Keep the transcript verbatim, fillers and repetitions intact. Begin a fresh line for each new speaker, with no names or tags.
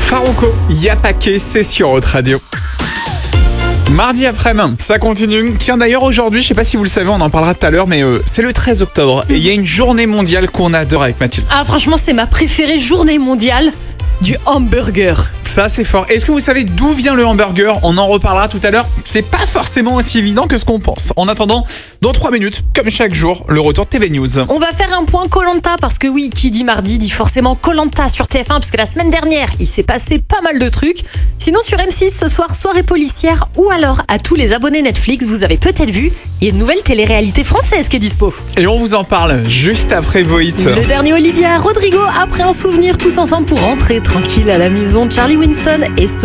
Farouko, Yapake, c'est sur Haute Radio. Mardi après-midi, ça continue. Tiens, d'ailleurs, aujourd'hui, je sais pas si vous le savez, on en parlera tout à l'heure, mais euh, c'est le treize octobre. Et il y a une journée mondiale qu'on adore avec Mathilde.
Ah, franchement, c'est ma préférée journée mondiale du hamburger.
Ça, c'est fort. Est-ce que vous savez d'où vient le hamburger? On en reparlera tout à l'heure. C'est pas forcément aussi évident que ce qu'on pense. En attendant, dans trois minutes, comme chaque jour, le retour de T V News.
On va faire un point Koh-Lanta parce que oui, qui dit mardi dit forcément Koh-Lanta sur T F un parce que la semaine dernière, il s'est passé pas mal de trucs. Sinon, sur M six, ce soir, soirée policière ou alors à tous les abonnés Netflix, vous avez peut-être vu, il y a une nouvelle télé-réalité française qui est dispo.
Et on vous en parle juste après vos hits.
Le dernier Olivia Rodrigo, après un souvenir tous ensemble pour rentrer tranquille à la maison. Charlie Winston et